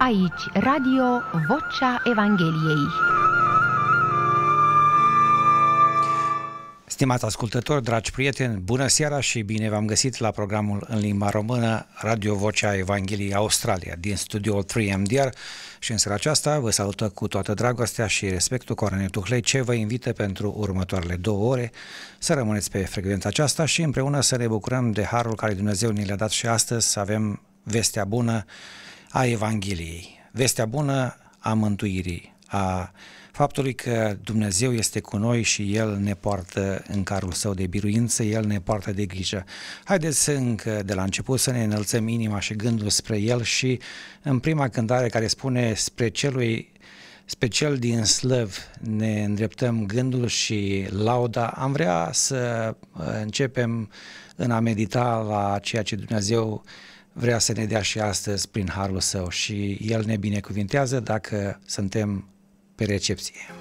Aici, Radio Vocea Evangheliei. Stimați ascultători, dragi prieteni, bună seara și bine v-am găsit la programul în limba română Radio Vocea Evangheliei Australia din studioul 3MDR și în seara aceasta vă salută cu toată dragostea și respectul Cornel Tuhlei, ce vă invită pentru următoarele 2 ore să rămâneți pe frecvența aceasta și împreună să ne bucurăm de harul care Dumnezeu ni le-a dat și astăzi să avem vestea bună a Evangheliei, vestea bună a mântuirii, a faptului că Dumnezeu este cu noi și El ne poartă în carul Său de biruință, El ne poartă de grijă. Haideți încă de la început să ne înălțăm inima și gândul spre El și în prima cântare care spune spre cel din slăv ne îndreptăm gândul și lauda, am vrea să începem în a medita la ceea ce Dumnezeu vrea să ne dea și astăzi prin harul Său și El ne binecuvintează dacă suntem pe recepție.